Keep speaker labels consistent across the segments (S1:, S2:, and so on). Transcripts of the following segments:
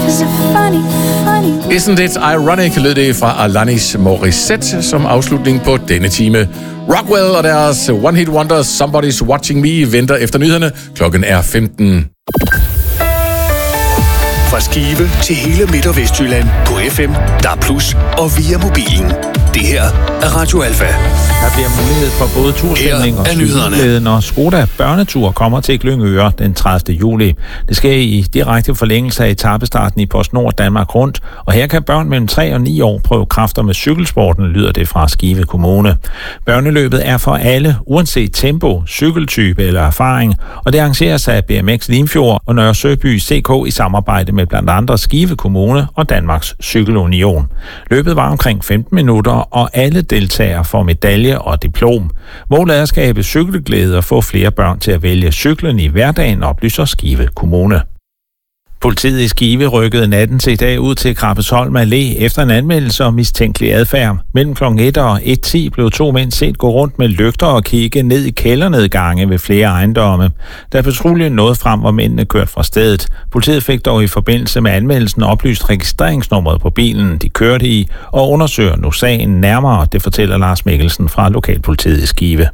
S1: Isn't it ironic, lød det fra Alanis Morissette som afslutning på denne time. Rockwell og deres One Hit Wonder Somebody's Watching Me venter efter nyhederne. Klokken er 15.
S2: Fra Skive til hele Midt- og Vestjylland på FM, DAB+ og via mobilen. Det her er Radio Alfa.
S3: Der bliver mulighed for både turstemning og cykelglæde, når Skoda Børnetur kommer til Glyngøre den 30. juli. Det sker i direkte forlængelse af etapestarten i PostNord Danmark Rundt, og her kan børn mellem 3 og 9 år prøve kræfter med cykelsporten, lyder det fra Skive Kommune. Børneløbet er for alle, uanset tempo, cykeltype eller erfaring, og det arrangeres af BMX Limfjord og Nørre Søby CK i samarbejde med blandt andre Skive Kommune og Danmarks Cykelunion. Løbet var omkring 15 minutter, og alle deltagere får medalje og diplom. Målet er at skabe cykelglæde og få flere børn til at vælge cyklen i hverdagen, oplyser Skive Kommune. Politiet i Skive rykkede natten til i dag ud til Krabbesholm Allé efter en anmeldelse om mistænkelig adfærd. Mellem kl. 1 og 1:10 blev 2 mænd set gå rundt med lygter og kigge ned i kældernedgange ved flere ejendomme. Da patruljen nåede frem, var mændene kørt fra stedet. Politiet fik dog i forbindelse med anmeldelsen oplyst registreringsnummeret på bilen, de kørte i, og undersøger nu sagen nærmere, det fortæller Lars Mikkelsen fra Lokalpolitiet i Skive.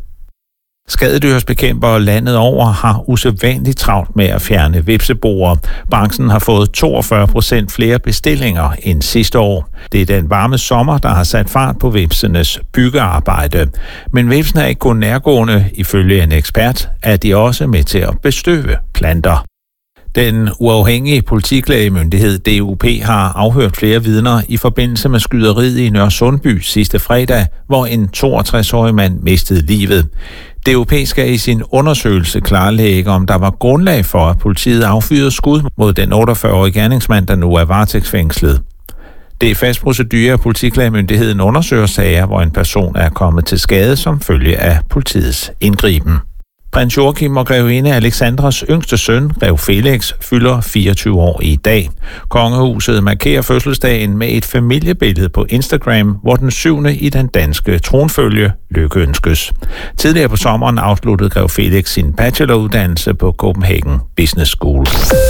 S3: Skadedyrsbekæmpere landet over har usædvanligt travlt med at fjerne hvepseboer. Branchen har fået 42% flere bestillinger end sidste år. Det er den varme sommer, der har sat fart på hvepsenes byggearbejde. Men hvepsen er ikke kun nærgående. Ifølge en ekspert er de også med til at bestøve planter. Den uafhængige politiklagemyndighed DUP har afhørt flere vidner i forbindelse med skyderiet i Nørresundby sidste fredag, hvor en 62-årig mand mistede livet. DUP skal i sin undersøgelse klarlægge, om der var grundlag for, at politiet affyrede skud mod den 48-årige gerningsmand, der nu er varetægtsfængslet. Det er fast procedure, at politiklagemyndigheden undersøger sager, hvor en person er kommet til skade som følge af politiets indgriben. Prins Joachim og grevinde Alexandras yngste søn, grev Felix, fylder 24 år i dag. Kongehuset markerer fødselsdagen med et familiebillede på Instagram, hvor den 7. i den danske tronfølge lykkeønskes. Tidligere på sommeren afsluttede grev Felix sin bacheloruddannelse på Copenhagen Business School.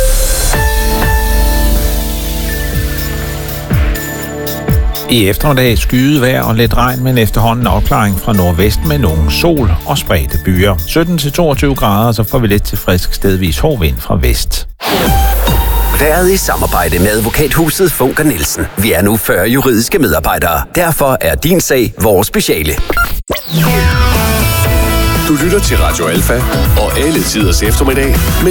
S3: I eftermiddag skyet vejr og lidt regn, men efterhånden afklaring fra nordvest med nogle sol og spredte byer. 17-22 grader, så får vi lidt til frisk stedvis hård vind fra vest.
S4: Været i samarbejde med advokathuset Funker Nielsen. Vi er nu 40 juridiske medarbejdere. Derfor er din sag vores speciale.
S2: Du lytter til Radio Alfa og alle tiders eftermiddag med